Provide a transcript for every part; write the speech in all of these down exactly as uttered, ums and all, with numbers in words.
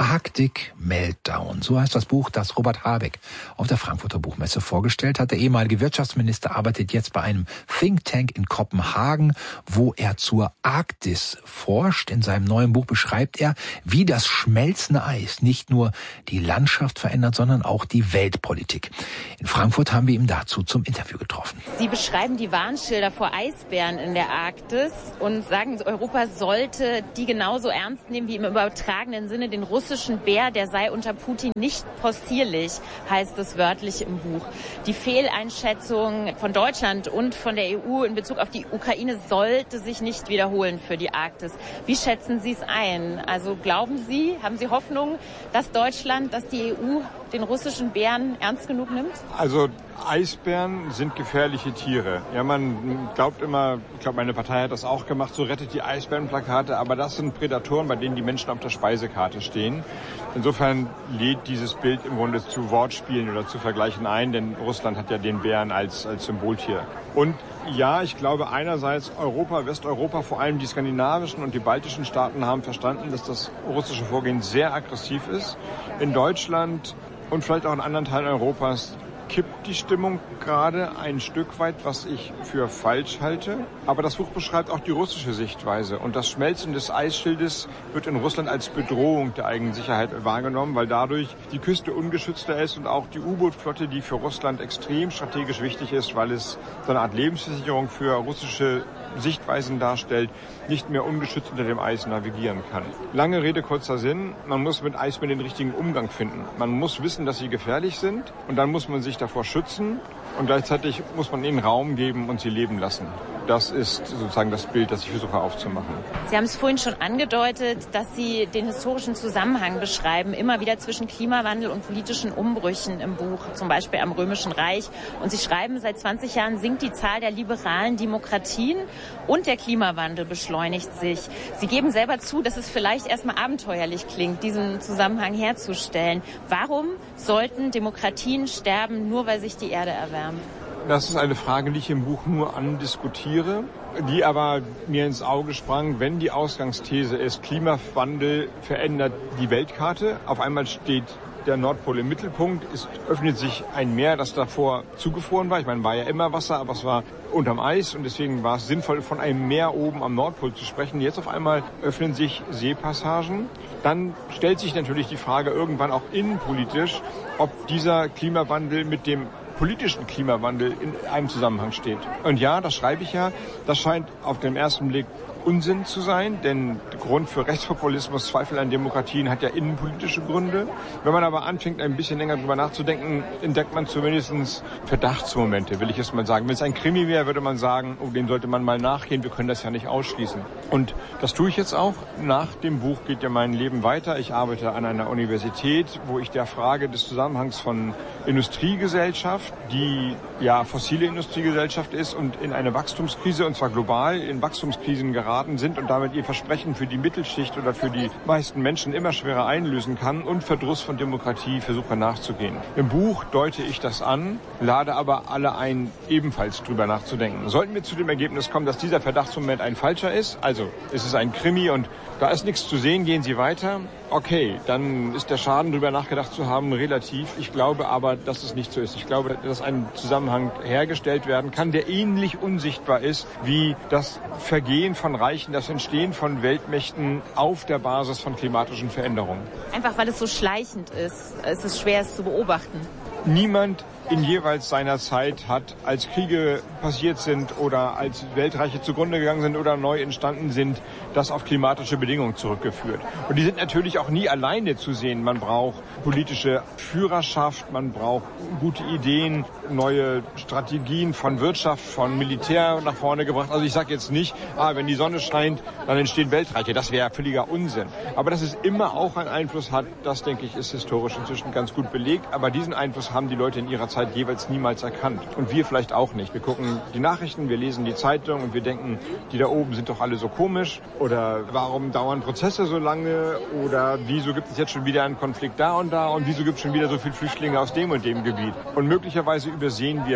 Arctic Meltdown, so heißt das Buch, das Robert Habeck auf der Frankfurter Buchmesse vorgestellt hat. Der ehemalige Wirtschaftsminister arbeitet jetzt bei einem Think Tank in Kopenhagen, wo er zur Arktis forscht. In seinem neuen Buch beschreibt er, wie das schmelzende Eis nicht nur die Landschaft verändert, sondern auch die Weltpolitik. In Frankfurt haben wir ihn dazu zum Interview getroffen. Sie beschreiben die Warnschilder vor Eisbären in der Arktis und sagen, Europa sollte die genauso ernst nehmen wie im übertragenen Sinne den russischen Bär, der sei unter Putin nicht possierlich, heißt es wörtlich im Buch. Die Fehleinschätzung von Deutschland und von der E U in Bezug auf die Ukraine sollte sich nicht wiederholen für die Arktis. Wie schätzen Sie es ein? Also glauben Sie, haben Sie Hoffnung, dass Deutschland, dass die E U den russischen Bären ernst genug nimmt? Also Eisbären sind gefährliche Tiere. Ja, man glaubt immer, ich glaube, meine Partei hat das auch gemacht, so rettet die Eisbärenplakate, aber das sind Prädatoren, bei denen die Menschen auf der Speisekarte stehen. Insofern lädt dieses Bild im Grunde zu Wortspielen oder zu Vergleichen ein, denn Russland hat ja den Bären als, als Symboltier. Und ja, ich glaube einerseits Europa, Westeuropa, vor allem die skandinavischen und die baltischen Staaten haben verstanden, dass das russische Vorgehen sehr aggressiv ist. In Deutschland und vielleicht auch in anderen Teilen Europas kippt die Stimmung gerade ein Stück weit, was ich für falsch halte. Aber das Buch beschreibt auch die russische Sichtweise. Und das Schmelzen des Eisschildes wird in Russland als Bedrohung der eigenen Sicherheit wahrgenommen, weil dadurch die Küste ungeschützter ist und auch die U-Boot-Flotte, die für Russland extrem strategisch wichtig ist, weil es so eine Art Lebensversicherung für russische Sichtweisen darstellt, nicht mehr ungeschützt unter dem Eis navigieren kann. Lange Rede, kurzer Sinn. Man muss mit Eisbären den richtigen Umgang finden. Man muss wissen, dass sie gefährlich sind und dann muss man sich davor schützen und gleichzeitig muss man ihnen Raum geben und sie leben lassen. Das ist sozusagen das Bild, das ich versuche aufzumachen. Sie haben es vorhin schon angedeutet, dass Sie den historischen Zusammenhang beschreiben, immer wieder zwischen Klimawandel und politischen Umbrüchen im Buch, zum Beispiel am Römischen Reich. Und Sie schreiben, seit zwanzig Jahren sinkt die Zahl der liberalen Demokratien und der Klimawandel beschleunigt sich. Sie geben selber zu, dass es vielleicht erstmal abenteuerlich klingt, diesen Zusammenhang herzustellen. Warum sollten Demokratien sterben, nur weil sich die Erde erwärmt? Das ist eine Frage, die ich im Buch nur andiskutiere, die aber mir ins Auge sprang, wenn die Ausgangsthese ist, Klimawandel verändert die Weltkarte. Auf einmal steht der Nordpol im Mittelpunkt, es öffnet sich ein Meer, das davor zugefroren war. Ich meine, war ja immer Wasser, aber es war unterm Eis und deswegen war es sinnvoll, von einem Meer oben am Nordpol zu sprechen. Jetzt auf einmal öffnen sich Seepassagen. Dann stellt sich natürlich die Frage irgendwann auch innenpolitisch, ob dieser Klimawandel mit dem politischen Klimawandel in einem Zusammenhang steht. Und ja, das schreibe ich ja, das scheint auf den ersten Blick Unsinn zu sein, denn der Grund für Rechtspopulismus, Zweifel an Demokratien hat ja innenpolitische Gründe. Wenn man aber anfängt, ein bisschen länger drüber nachzudenken, entdeckt man zumindest Verdachtsmomente, will ich es mal sagen. Wenn es ein Krimi wäre, würde man sagen, oh, dem sollte man mal nachgehen, wir können das ja nicht ausschließen. Und das tue ich jetzt auch. Nach dem Buch geht ja mein Leben weiter. Ich arbeite an einer Universität, wo ich der Frage des Zusammenhangs von Industriegesellschaft, die ja fossile Industriegesellschaft ist und in eine Wachstumskrise, und zwar global in Wachstumskrisen geraten sind und damit ihr Versprechen für die Mittelschicht oder für die meisten Menschen immer schwerer einlösen kann und Verdruss von Demokratie versuche nachzugehen. Im Buch deute ich das an, lade aber alle ein, ebenfalls drüber nachzudenken. Sollten wir zu dem Ergebnis kommen, dass dieser Verdachtsmoment ein falscher ist, also es ist ein Krimi und da ist nichts zu sehen, gehen Sie weiter. Okay, dann ist der Schaden, drüber nachgedacht zu haben, relativ. Ich glaube aber, dass es nicht so ist. Ich glaube, dass ein Zusammenhang hergestellt werden kann, der ähnlich unsichtbar ist wie das Vergehen von Reichen, das Entstehen von Weltmächten auf der Basis von klimatischen Veränderungen. Einfach weil es so schleichend ist, ist es schwer, es zu beobachten. Niemand in jeweils seiner Zeit hat, als Kriege passiert sind oder als Weltreiche zugrunde gegangen sind oder neu entstanden sind, das auf klimatische Bedingungen zurückgeführt. Und die sind natürlich auch nie alleine zu sehen. Man braucht politische Führerschaft, man braucht gute Ideen, neue Strategien von Wirtschaft, von Militär nach vorne gebracht. Also ich sage jetzt nicht, ah, wenn die Sonne scheint, dann entstehen Weltreiche. Das wäre völliger Unsinn. Aber dass es immer auch einen Einfluss hat, das, denke ich, ist historisch inzwischen ganz gut belegt. Aber diesen Einfluss haben die Leute in ihrer Zeit jeweils niemals erkannt. Und wir vielleicht auch nicht. Wir gucken die Nachrichten, wir lesen die Zeitung und wir denken, die da oben sind doch alle so komisch. Oder warum dauern Prozesse so lange? Oder wieso gibt es jetzt schon wieder einen Konflikt da und da? Und wieso gibt es schon wieder so viele Flüchtlinge aus dem und dem Gebiet? Und möglicherweise übersehen wir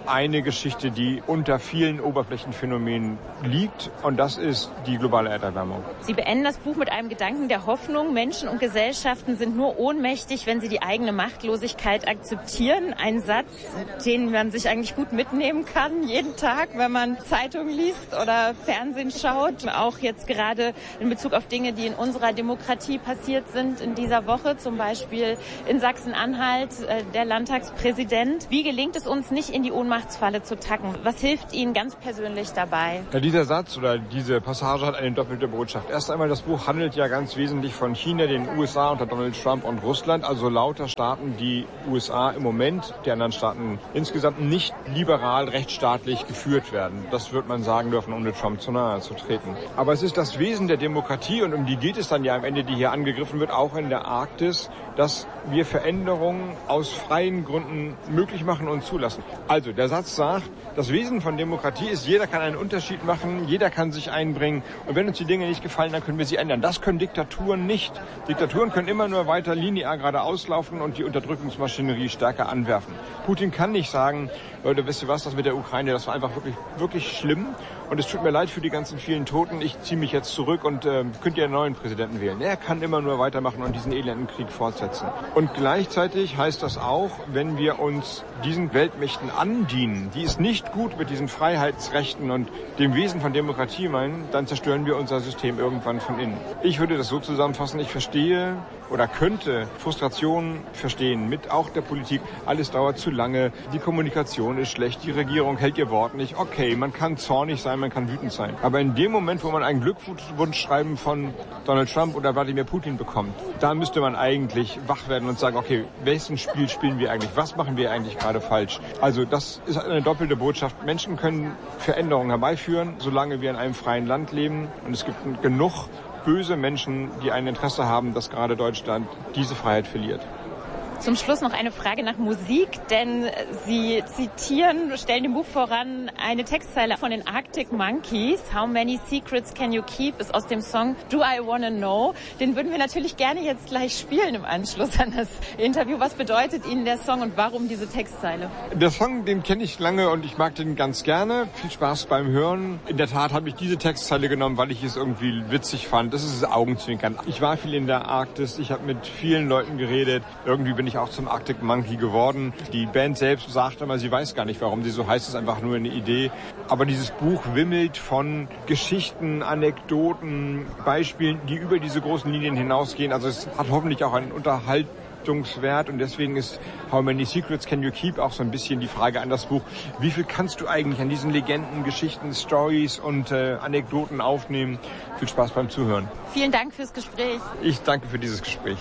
eine Geschichte, die unter vielen Oberflächenphänomenen liegt, und das ist die globale Erderwärmung. Sie beenden das Buch mit einem Gedanken der Hoffnung. Menschen und Gesellschaften sind nur ohnmächtig, wenn sie die eigene Machtlosigkeit akzeptieren. Ein Satz, den man sich eigentlich gut mitnehmen kann, jeden Tag, wenn man Zeitung liest oder Fernsehen schaut. Auch jetzt gerade in Bezug auf Dinge, die in unserer Demokratie passiert sind in dieser Woche, zum Beispiel in Sachsen-Anhalt, äh, der Landtagspräsident. Wie gelingt es uns, nicht in die Ohnmachtsfalle zu tacken? Was hilft Ihnen ganz persönlich dabei? Ja, dieser Satz oder diese Passage hat eine doppelte Botschaft. Erst einmal, das Buch handelt ja ganz wesentlich von China, den U S A unter Donald Trump und Russland, also lauter Staaten, die U S A im Moment, die anderen Staaten insgesamt nicht liberal rechtsstaatlich geführt werden. Das wird man sagen dürfen, ohne Trump zu nahe zu treten. Aber es ist das Wesen der Demokratie, und um die geht es dann ja am Ende, die hier angegriffen wird, auch in der Arktis, dass wir Veränderungen aus freien Gründen möglich machen und zulassen. Also der Satz sagt, das Wesen von Demokratie ist, jeder kann einen Unterschied machen, jeder kann sich einbringen, und wenn uns die Dinge nicht gefallen, dann können wir sie ändern. Das können Diktaturen nicht. Diktaturen können immer nur weiter linear geradeaus laufen und die Unterdrückungsmaschinerie stärker anwerfen. Putin kann nicht sagen, Leute, wisst ihr was, das mit der Ukraine, das war einfach wirklich, wirklich schlimm, und es tut mir leid für die ganzen vielen Toten, ich ziehe mich jetzt zurück und äh, könnt ihr einen neuen Präsidenten wählen. Er kann immer nur weitermachen und diesen elenden Krieg fortsetzen. Und gleichzeitig heißt das auch, wenn wir uns diesen Weltmächten andienen, die es nicht gut mit diesen Freiheitsrechten und dem Wesen von Demokratie meinen, dann zerstören wir unser System irgendwann von innen. Ich würde das so zusammenfassen, ich verstehe oder könnte Frustration verstehen mit auch der Politik. Alles dauert zu lange, die Kommunikation ist schlecht, die Regierung hält ihr Wort nicht. Okay, man kann zornig sein, man kann wütend sein. Aber in dem Moment, wo man ein Glückwunschschreiben von Donald Trump oder Wladimir Putin bekommt, da müsste man eigentlich wach werden und sagen, okay, welches Spiel spielen wir eigentlich? Was machen wir eigentlich gerade falsch? Also das ist eine doppelte Botschaft. Menschen können Veränderungen herbeiführen, solange wir in einem freien Land leben. Und es gibt genug böse Menschen, die ein Interesse haben, dass gerade Deutschland diese Freiheit verliert. Zum Schluss noch eine Frage nach Musik, denn Sie zitieren, stellen dem Buch voran eine Textzeile von den Arctic Monkeys. How many secrets can you keep ist aus dem Song Do I Wanna Know. Den würden wir natürlich gerne jetzt gleich spielen im Anschluss an das Interview. Was bedeutet Ihnen der Song und warum diese Textzeile? Der Song, den kenne ich lange und ich mag den ganz gerne. Viel Spaß beim Hören. In der Tat habe ich diese Textzeile genommen, weil ich es irgendwie witzig fand. Das ist das Augenzwinkern. Ich war viel in der Arktis, ich habe mit vielen Leuten geredet. Irgendwie bin ich auch zum Arctic Monkey geworden. Die Band selbst sagt immer, sie weiß gar nicht, warum sie so heißt. Es ist einfach nur eine Idee. Aber dieses Buch wimmelt von Geschichten, Anekdoten, Beispielen, die über diese großen Linien hinausgehen. Also es hat hoffentlich auch einen Unterhaltungswert, und deswegen ist How many secrets can you keep auch so ein bisschen die Frage an das Buch. Wie viel kannst du eigentlich an diesen Legenden, Geschichten, Stories und äh, Anekdoten aufnehmen? Viel Spaß beim Zuhören. Vielen Dank fürs Gespräch. Ich danke für dieses Gespräch.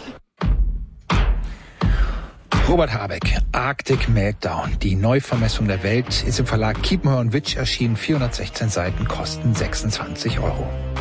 Robert Habeck, Arctic Meltdown. Die Neuvermessung der Welt ist im Verlag Kiepenheuer und Witsch erschienen. vierhundertsechzehn Seiten, kosten sechsundzwanzig Euro.